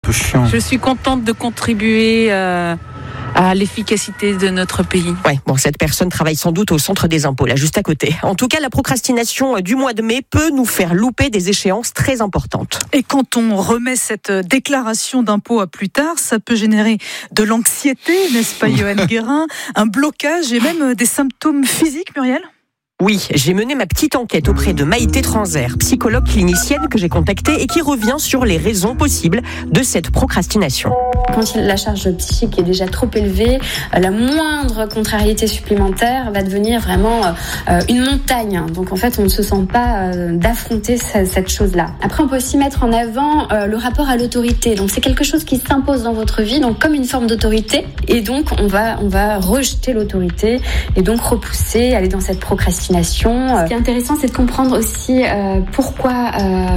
peu chiant. Je suis contente de contribuer à l'efficacité de notre pays. Ouais, bon, cette personne travaille sans doute au centre des impôts, là, juste à côté. En tout cas, la procrastination du mois de mai peut nous faire louper des échéances très importantes. Et quand on remet cette déclaration d'impôt à plus tard, ça peut générer de l'anxiété, n'est-ce pas, Johan Guérin, un blocage et même des symptômes physiques, Muriel ? Oui, j'ai mené ma petite enquête auprès de Maïté Transer, psychologue clinicienne que j'ai contactée et qui revient sur les raisons possibles de cette procrastination. Quand la charge psychique est déjà trop élevée, la moindre contrariété supplémentaire va devenir vraiment une montagne. Donc en fait, on ne se sent pas d'affronter cette chose-là. Après, on peut aussi mettre en avant le rapport à l'autorité. Donc c'est quelque chose qui s'impose dans votre vie, donc comme une forme d'autorité. Et donc on va rejeter l'autorité et donc repousser, aller dans cette procrastination. Ce qui est intéressant, c'est de comprendre aussi pourquoi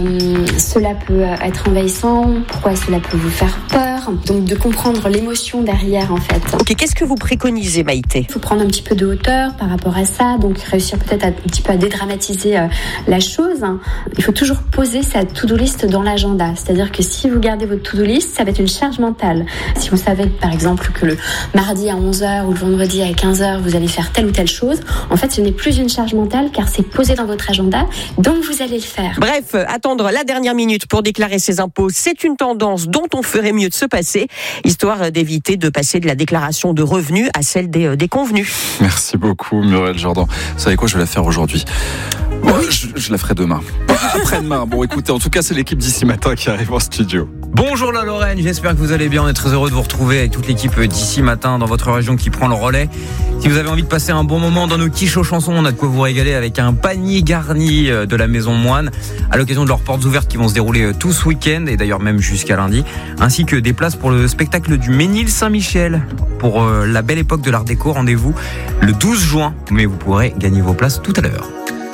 cela peut être envahissant, pourquoi cela peut vous faire peur. Donc de comprendre l'émotion derrière en fait. Ok, qu'est-ce que vous préconisez, Maïté ? Il faut prendre un petit peu de hauteur par rapport à ça, donc réussir peut-être un petit peu à dédramatiser la chose. Il faut toujours poser sa to-do list dans l'agenda. C'est-à-dire que si vous gardez votre to-do list, ça va être une charge mentale. Si vous savez par exemple que le mardi à 11h ou le vendredi à 15h, vous allez faire telle ou telle chose, en fait ce n'est plus une charge mentale car c'est posé dans votre agenda, donc vous allez le faire. Bref, attendre la dernière minute pour déclarer ses impôts, c'est une tendance dont on ferait mieux de se passer, histoire d'éviter de passer de la déclaration de revenus à celle des convenus. Merci beaucoup, Muriel Jourdan. Vous savez quoi, je vais la faire aujourd'hui. Bon, je la ferai demain. Après-demain. Bon, écoutez, en tout cas, c'est l'équipe d'ici matin qui arrive en studio. Bonjour la Lorraine, j'espère que vous allez bien. On est très heureux de vous retrouver avec toute l'équipe d'ici matin dans votre région qui prend le relais. Si vous avez envie de passer un bon moment dans nos quiches aux chansons, on a de quoi vous régaler avec un panier garni de la Maison Moine à l'occasion de leurs portes ouvertes qui vont se dérouler tout ce week-end et d'ailleurs même jusqu'à lundi, ainsi que des places pour le spectacle du Ménil-Saint-Michel. Pour la belle époque de l'art déco, rendez-vous le 12 juin, mais vous pourrez gagner vos places tout à l'heure.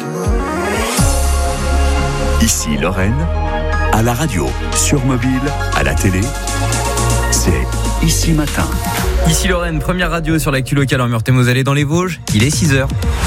Ici Lorraine, à la radio, sur mobile, à la télé, c'est Ici Matin. Ici Lorraine, première radio sur l'actu locale en Meurthe-et-Moselle dans les Vosges, il est 6h.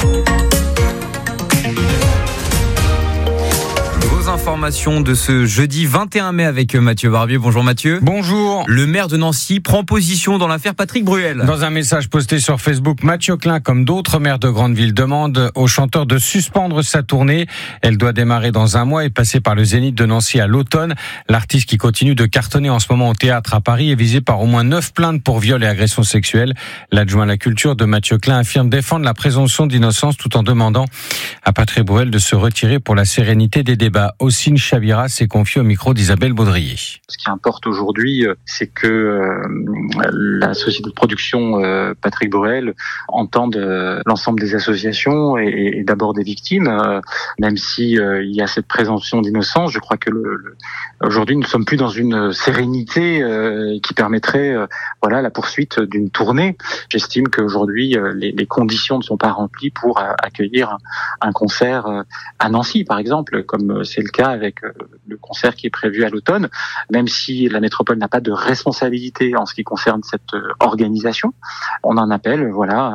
Information de ce jeudi 21 mai avec Mathieu Barbier. Bonjour Mathieu. Bonjour. Le maire de Nancy prend position dans l'affaire Patrick Bruel. Dans un message posté sur Facebook, Mathieu Klein, comme d'autres maires de grandes villes, demande au chanteur de suspendre sa tournée. Elle doit démarrer dans un mois et passer par le Zénith de Nancy à l'automne. L'artiste qui continue de cartonner en ce moment au théâtre à Paris est visé par au moins 9 plaintes pour viol et agression sexuelle. L'adjoint à la culture de Mathieu Klein affirme défendre la présomption d'innocence tout en demandant à Patrick Bruel de se retirer pour la sérénité des débats. Ossine Chavira s'est confié au micro d'Isabelle Baudrier. Ce qui importe aujourd'hui, c'est que la société de production Patrick Bruel entende l'ensemble des associations et d'abord des victimes, même si il y a cette présomption d'innocence. Je crois que aujourd'hui, nous ne sommes plus dans une sérénité qui permettrait la poursuite d'une tournée. J'estime qu'aujourd'hui, les conditions ne sont pas remplies pour accueillir un concert à Nancy, par exemple, comme c'est le cas avec le concert qui est prévu à l'automne, même si la métropole n'a pas de responsabilité en ce qui concerne cette organisation. On en appelle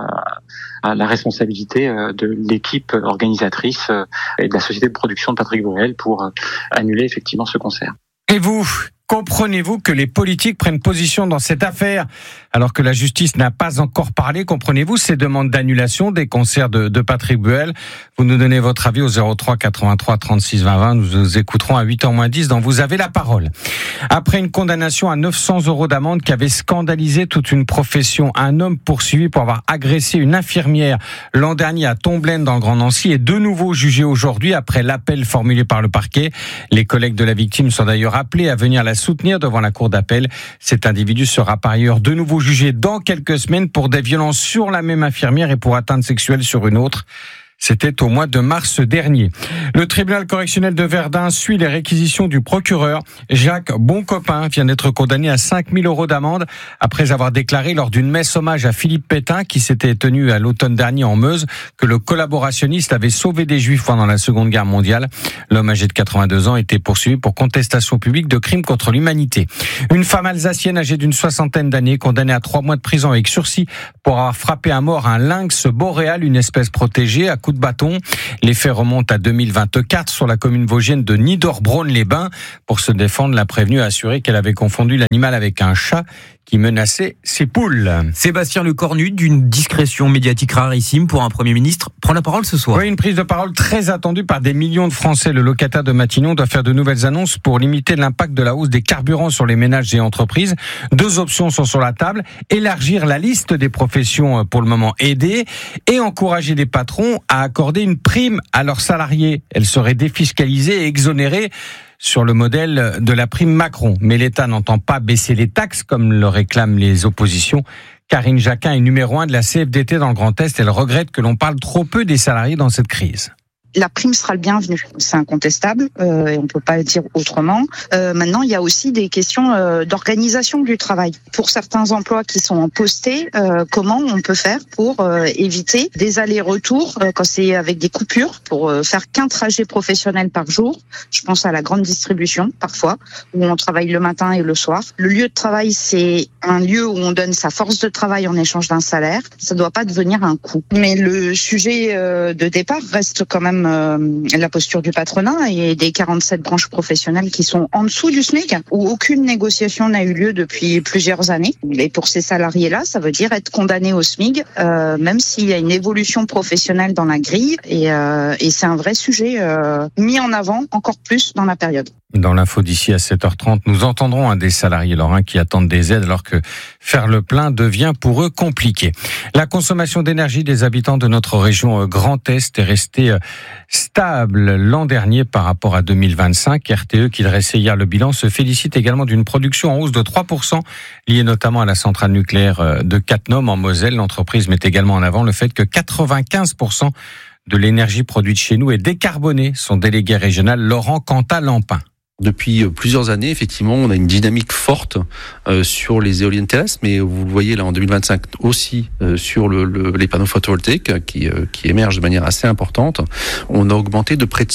à la responsabilité de l'équipe organisatrice et de la société de production de Patrick Bruel pour annuler effectivement ce concert. Et vous, comprenez-vous que les politiques prennent position dans cette affaire alors que la justice n'a pas encore parlé? Comprenez-vous ces demandes d'annulation des concerts de Patrick Bruel? Vous nous donnez votre avis au 03 83 36 20 20. Nous vous écouterons à 8h moins 10 dans Vous avez la parole. Après une condamnation à 900 € d'amende qui avait scandalisé toute une profession, un homme poursuivi pour avoir agressé une infirmière l'an dernier à Tomblaine dans le Grand Nancy est de nouveau jugé aujourd'hui après l'appel formulé par le parquet. Les collègues de la victime sont d'ailleurs appelés à venir la soutenir devant la cour d'appel. Cet individu sera par ailleurs de nouveau jugé dans quelques semaines pour des violences sur la même infirmière et pour atteinte sexuelle sur une autre. C'était au mois de mars dernier. Le tribunal correctionnel de Verdun suit les réquisitions du procureur. Jacques Boncopain vient d'être condamné à 5 000 € d'amende après avoir déclaré lors d'une messe hommage à Philippe Pétain qui s'était tenue à l'automne dernier en Meuse que le collaborationniste avait sauvé des Juifs pendant la Seconde Guerre mondiale. L'homme âgé de 82 ans était poursuivi pour contestation publique de crimes contre l'humanité. Une femme alsacienne âgée d'une 60aine d'années condamnée à 3 mois de prison avec sursis pour avoir frappé à mort un lynx boréal, une espèce protégée, à coup de bâton. Les faits remontent à 2024 sur la commune vosgienne de Niederbronn-les-Bains. Pour se défendre, la prévenue a assuré qu'elle avait confondu l'animal avec un chat qui menaçait ses poules. Sébastien Lecornu, d'une discrétion médiatique rarissime pour un Premier ministre, prend la parole ce soir. Oui, une prise de parole très attendue par des millions de Français. Le locataire de Matignon doit faire de nouvelles annonces pour limiter l'impact de la hausse des carburants sur les ménages et entreprises. 2 options sont sur la table. Élargir la liste des professions pour le moment aidées et encourager les patrons à accorder une prime à leurs salariés. Elle serait défiscalisée et exonérée sur le modèle de la prime Macron. Mais l'État n'entend pas baisser les taxes comme le réclament les oppositions. Karine Jacquin est numéro 1 de la CFDT dans le Grand Est. Elle regrette que l'on parle trop peu des salariés dans cette crise. La prime sera le bienvenu, c'est incontestable, et on peut pas le dire autrement. Maintenant, il y a aussi des questions d'organisation du travail. Pour certains emplois qui sont postés, comment on peut faire pour éviter des allers-retours quand c'est avec des coupures, pour faire qu'un trajet professionnel par jour. Je pense à la grande distribution, parfois, où on travaille le matin et le soir. Le lieu de travail, c'est un lieu où on donne sa force de travail en échange d'un salaire. Ça doit pas devenir un coût. Mais le sujet de départ reste quand même la posture du patronat et des 47 branches professionnelles qui sont en dessous du SMIC, où aucune négociation n'a eu lieu depuis plusieurs années. Et pour ces salariés-là, ça veut dire être condamnés au SMIC, même s'il y a une évolution professionnelle dans la grille. Et c'est un vrai sujet mis en avant encore plus dans la période. Dans l'info d'ici à 7h30, nous entendrons un des salariés lorrains qui attendent des aides alors que faire le plein devient pour eux compliqué. La consommation d'énergie des habitants de notre région Grand Est est restée stable l'an dernier par rapport à 2025. RTE, qui dressait hier le bilan, se félicite également d'une production en hausse de 3%, liée notamment à la centrale nucléaire de Cattenom en Moselle. L'entreprise met également en avant le fait que 95% de l'énergie produite chez nous est décarbonée. Son délégué régional Laurent Cantat-Lampin. Depuis plusieurs années, effectivement, on a une dynamique forte sur les éoliennes terrestres, mais vous le voyez là en 2025 aussi sur les panneaux photovoltaïques qui émergent de manière assez importante. On a augmenté de près de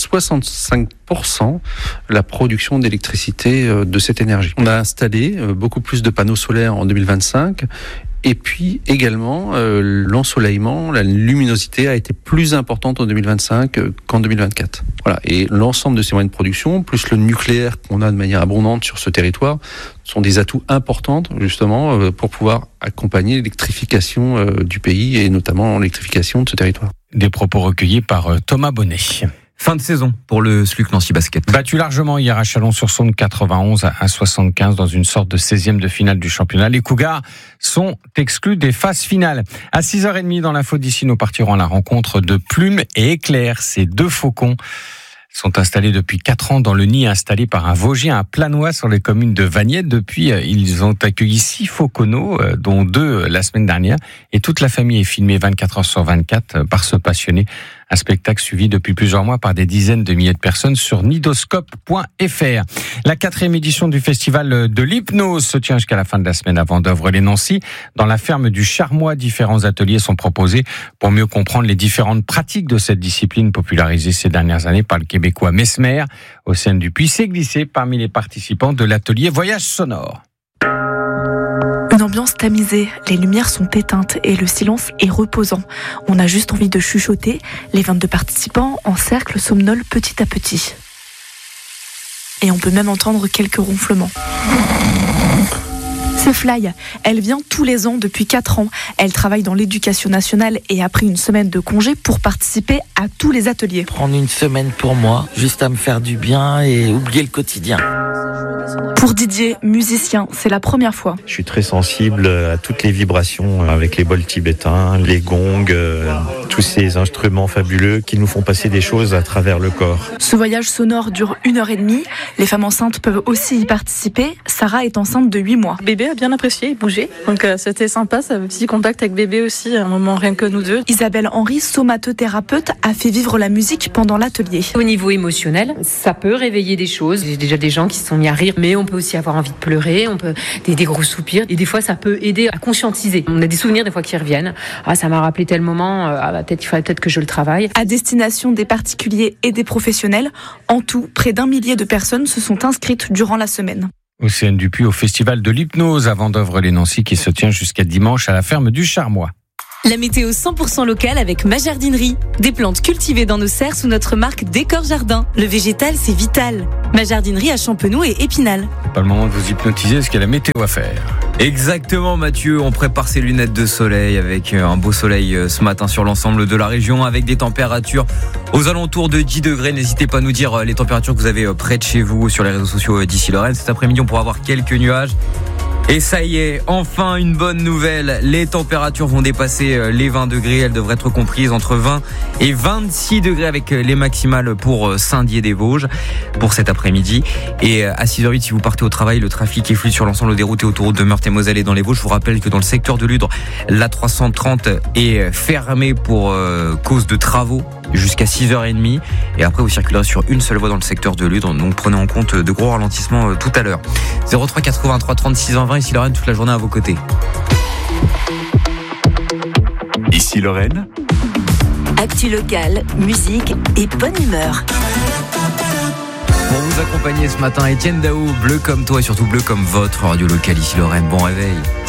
65% la production d'électricité de cette énergie. On a installé beaucoup plus de panneaux solaires en 2025. Et puis également, l'ensoleillement, la luminosité a été plus importante en 2025 qu'en 2024. Voilà. Et l'ensemble de ces moyens de production, plus le nucléaire qu'on a de manière abondante sur ce territoire, sont des atouts importants justement pour pouvoir accompagner l'électrification du pays et notamment l'électrification de ce territoire. Des propos recueillis par Thomas Bonnet. Fin de saison pour le SLUC Nancy Basket. Battu largement hier à Chalon-sur-Saône, 91 à 75 dans une sorte de 16e de finale du championnat. Les Cougars sont exclus des phases finales. À 6h30 dans l'info d'ici, nous partirons à la rencontre de Plume et Éclair. Ces 2 faucons sont installés depuis 4 ans dans le nid installé par un Vosgien à Planois sur les communes de Vagnette. Depuis, ils ont accueilli 6 fauconneaux, dont 2 la semaine dernière. Et toute la famille est filmée 24 heures sur 24 par ce passionné. Un spectacle suivi depuis plusieurs mois par des dizaines de milliers de personnes sur nidoscope.fr. La 4e édition du festival de l'hypnose se tient jusqu'à la fin de la semaine à Vendeuvre-les-Nancy. Dans la ferme du Charmois, différents ateliers sont proposés pour mieux comprendre les différentes pratiques de cette discipline popularisée ces dernières années par le Québécois Mesmer. Océane Dupuis s'est glissé parmi les participants de l'atelier Voyage sonore. Une ambiance tamisée, les lumières sont éteintes et le silence est reposant. On a juste envie de chuchoter. Les 22 participants en cercle somnolent petit à petit. Et on peut même entendre quelques ronflements. C'est Fly. Elle vient tous les ans depuis 4 ans. Elle travaille dans l'éducation nationale et a pris une semaine de congé pour participer à tous les ateliers. Prendre une semaine pour moi, juste à me faire du bien et oublier le quotidien. Pour Didier, musicien, c'est la première fois. Je suis très sensible à toutes les vibrations avec les bols tibétains, les gongs, tous ces instruments fabuleux qui nous font passer des choses à travers le corps. Ce voyage sonore dure 1h30. Les femmes enceintes peuvent aussi y participer. Sarah est enceinte de 8 mois. Bébé a bien apprécié, il bougeait. Donc c'était sympa, ça avait un petit contact avec bébé aussi, un moment rien que nous deux. Isabelle Henry, somatothérapeute, a fait vivre la musique pendant l'atelier. Au niveau émotionnel, ça peut réveiller des choses. J'ai déjà des gens qui se sont mis à rire, mais on peut aussi avoir envie de pleurer, on peut des gros soupirs. Et des fois, ça peut aider à conscientiser. On a des souvenirs des fois qui reviennent. Ah, ça m'a rappelé tel moment. Il fallait peut-être que je le travaille. À destination des particuliers et des professionnels, en tout, près d'1 millier de personnes se sont inscrites durant la semaine. Océane Dupuis au festival de l'hypnose à Vendeuvre-les-Nancy qui se tient jusqu'à dimanche à la ferme du Charmois. La météo 100% locale avec ma jardinerie. Des plantes cultivées dans nos serres sous notre marque Décor Jardin. Le végétal, c'est vital. Ma jardinerie à Champenoux et Épinal. Pas le moment de vous hypnotiser, parce qu'il y a la météo à faire. Exactement Mathieu, on prépare ses lunettes de soleil avec un beau soleil ce matin sur l'ensemble de la région avec des températures aux alentours de 10 degrés. N'hésitez pas à nous dire les températures que vous avez près de chez vous sur les réseaux sociaux d'ici Lorraine. Cet après-midi, on pourra avoir quelques nuages. Et ça y est, enfin une bonne nouvelle, les températures vont dépasser les 20 degrés, elles devraient être comprises entre 20 et 26 degrés avec les maximales pour Saint-Dié-des-Vosges pour cet après-midi. Et à 6h08, si vous partez au travail, le trafic est fluide sur l'ensemble des routes et autoroutes de Meurthe et Moselle et dans les Vosges. Je vous rappelle que dans le secteur de Ludre, la 330 est fermée pour cause de travaux jusqu'à 6h30 et après vous circulerez sur une seule voie dans le secteur de Ludre, donc prenez en compte de gros ralentissements tout à l'heure. 03 83 36 20 ici Lorraine, toute la journée à vos côtés. Ici Lorraine. Actu locale, musique et bonne humeur. Pour vous accompagner ce matin, Étienne Daou, Bleu comme toi et surtout bleu comme votre radio locale ici Lorraine. Bon réveil.